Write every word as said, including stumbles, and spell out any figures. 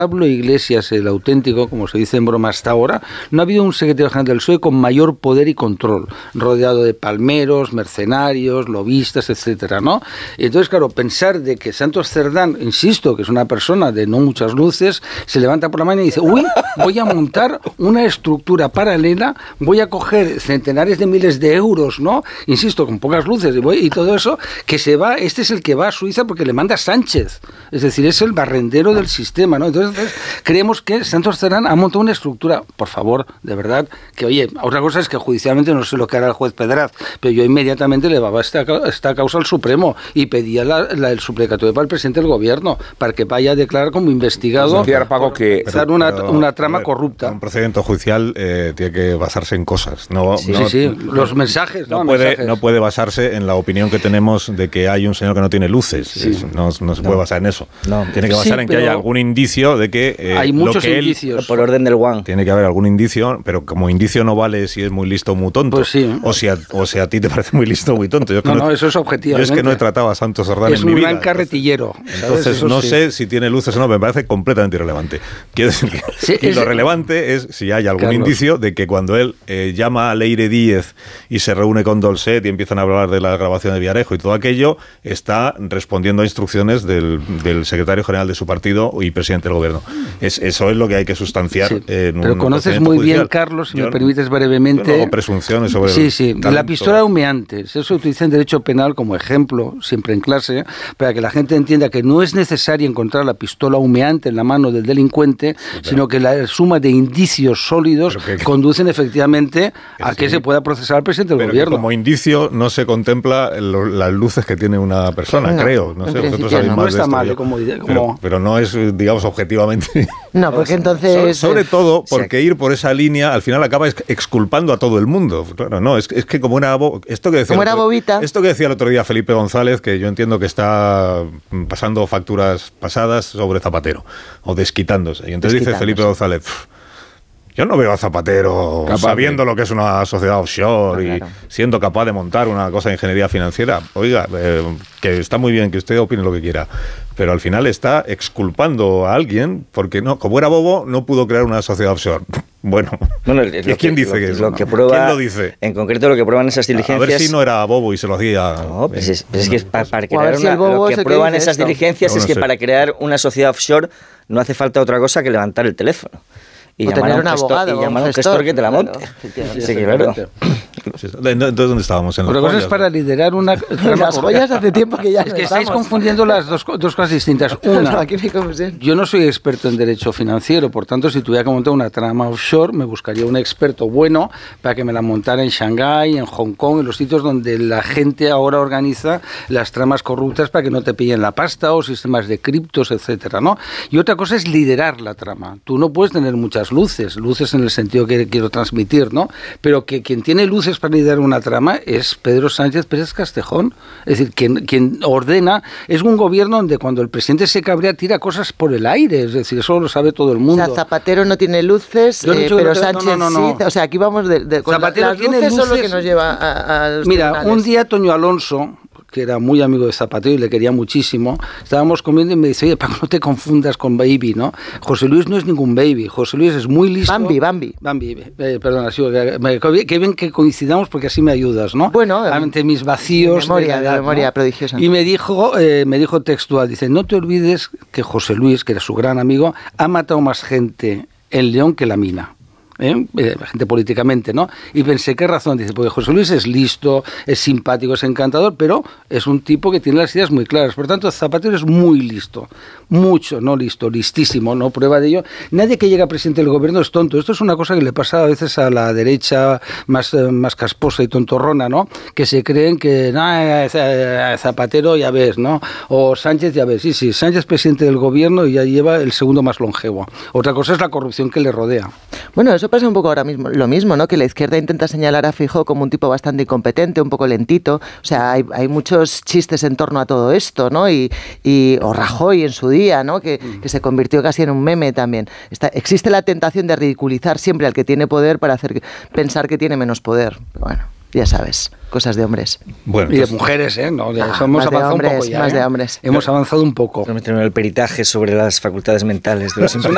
Pablo Iglesias, el auténtico, como se dice en broma hasta ahora, no ha habido un secretario general del P S O E con mayor poder y control, rodeado de palmeros, mercenarios, lobistas, etcétera, ¿no? Entonces, claro, pensar de que Santos Cerdán, insisto, que es una persona de no muchas luces, se levanta por la mañana y dice, uy, voy a montar una estructura paralela, voy a coger centenares de miles de euros, ¿no? Insisto, con pocas luces, y, voy, y todo eso, que se va, este es el que va a Suiza porque le manda Sánchez, es decir, es el barrendero del sistema, ¿no? Entonces, Entonces, creemos que Santos Cerdán ha montado una estructura, por favor, de verdad, que oye, otra cosa es que judicialmente no sé lo que hará el juez Pedraz, pero yo inmediatamente le llevaba esta, esta causa al Supremo y pedía la, la, el suplicatorio para el presidente del gobierno, para que vaya a declarar como investigado pues Paco, que pero, una, pero, una trama ver, corrupta. Un procedimiento judicial eh, tiene que basarse en cosas. No, sí, no, sí, sí, los mensajes. No, no, puede, mensajes. no puede basarse en la opinión que tenemos de que hay un señor que no tiene luces. Sí. No, no se puede no. basar en eso. No. Tiene que basar sí, en que haya algún indicio de que... Eh, hay muchos él, indicios. Por orden del One. Tiene que haber algún indicio, pero como indicio no vale si es muy listo o muy tonto. Pues sí. O si a, o si a ti te parece muy listo o muy tonto. Yo no, no, no, eso es objetivamente. Yo es que no he tratado a Santos Cerdán es en mi vida. Es un gran carretillero. Entonces, entonces no sí. sé si tiene luces o no, me parece completamente irrelevante. Quiero decir que sí, y es, lo relevante es si hay algún Carlos. indicio de que cuando él eh, llama a Leire Díez y se reúne con Dolcet y empiezan a hablar de la grabación de Villarejo y todo aquello, está respondiendo a instrucciones del, del secretario general de su partido y presidente del gobierno. Es, eso es lo que hay que sustanciar. Sí, en pero un conoces muy judicial. bien, Carlos, si yo, me permites brevemente. Yo no hago presunciones sobre Sí, sí. el La pistola humeante. Eso se utiliza en derecho penal como ejemplo, siempre en clase, para que la gente entienda que no es necesario encontrar la pistola humeante en la mano del delincuente, sí, sino que la suma de indicios sólidos que, conducen efectivamente que a que sí. se pueda procesar al presidente del pero gobierno. Como indicio no se contempla el, las luces que tiene una persona, no, creo. No sé, vosotros sabéis no, más no está de mal, esto. Como, pero, como... pero no es, digamos, objetivamente. No, porque entonces... So, sobre todo porque ir por esa línea al final acaba exculpando a todo el mundo. Claro, no, es, es que como era, esto que decía como era otro, bobita. Esto que decía el otro día Felipe González, que yo entiendo que está pasando facturas pasadas sobre Zapatero, o desquitándose. Y entonces dice Felipe González... Yo no veo a Zapatero capaz sabiendo de... lo que es una sociedad offshore ah, claro. y siendo capaz de montar una cosa de ingeniería financiera. Oiga, eh, que está muy bien que usted opine lo que quiera, pero al final está exculpando a alguien porque no, como era bobo, no pudo crear una sociedad offshore. Bueno, bueno ¿y quién que, dice lo, que eso? Lo que prueba, ¿quién lo dice? En concreto, lo que prueban esas diligencias... A ver si no era bobo y se lo hacía... No, pues es, pues es que para, para crear si una... Lo que prueban esas esto. diligencias no, no es que sé. para crear una sociedad offshore no hace falta otra cosa que levantar el teléfono. Y o tener un, un abogado, y llamar a un gestor que te la monte. Claro, sí, claro. Entonces, ¿dónde estábamos? En Otra cosa es para liderar una... Las joyas hace tiempo que ya Es que estamos. estáis confundiendo las dos, dos cosas distintas. Una, yo no soy experto en derecho financiero, por tanto, si tuviera que montar una trama offshore, me buscaría un experto bueno para que me la montara en Shanghái, en Hong Kong, en los sitios donde la gente ahora organiza las tramas corruptas para que no te pillen la pasta o sistemas de criptos, etcétera, ¿no? Y otra cosa es liderar la trama. Tú no puedes tener muchas luces, luces en el sentido que quiero transmitir, ¿no? Pero que quien tiene luces para liderar una trama es Pedro Sánchez Pérez Castejón. Es decir, quien, quien ordena, es un gobierno donde cuando el presidente se cabrea tira cosas por el aire, es decir, eso lo sabe todo el mundo. O sea, Zapatero no tiene luces, no eh, pero no, Sánchez no, no, no. sí. O sea, aquí vamos de, de con Zapatero la, las tiene luces, luces son lo que nos lleva a, a los Mira, tribunales. Un día Toño Alonso, que era muy amigo de Zapatero y le quería muchísimo, estábamos comiendo y me dice, oye, Paco, no te confundas con Baby, ¿no? José Luis no es ningún Baby, José Luis es muy listo. Bambi, Bambi. Bambi, eh, perdona, sí, que, que bien que coincidamos porque así me ayudas, ¿no? Bueno, ante mis vacíos de memoria, de, edad, de memoria ¿no? prodigiosa. Y me dijo, eh, me dijo textual, dice, no te olvides que José Luis, que era su gran amigo, ha matado más gente en León que la Mina. ¿Eh? Eh, gente políticamente, ¿no? Y pensé, ¿qué razón? Dice, porque José Luis es listo, es simpático, es encantador, pero es un tipo que tiene las ideas muy claras. Por tanto, Zapatero es muy listo, mucho, no listo, listísimo, ¿no? Prueba de ello. Nadie que llega presidente del gobierno es tonto. Esto es una cosa que le pasa a veces a la derecha más, eh, más casposa y tontorrona, ¿no? Que se creen que, no, Zapatero ya ves, ¿no? O Sánchez ya ves. Sí, sí, Sánchez presidente del gobierno y ya lleva el segundo más longevo. Otra cosa es la corrupción que le rodea. Bueno, eso pasa un poco ahora mismo, lo mismo, ¿no? Que la izquierda intenta señalar a Feijóo como un tipo bastante incompetente, un poco lentito. O sea, hay, hay muchos chistes en torno a todo esto, ¿no? Y, y o Rajoy en su día, ¿no? Que, que se convirtió casi en un meme también. Está, existe la tentación de ridiculizar siempre al que tiene poder para hacer pensar que tiene menos poder. Pero bueno, ya sabes, cosas de hombres. Bueno, y de mujeres, ¿eh? No, ya ah, hemos avanzado hombres, un poco ya. Más ¿eh? de hombres. Hemos avanzado un poco. Vamos a tener el peritaje sobre las facultades mentales de los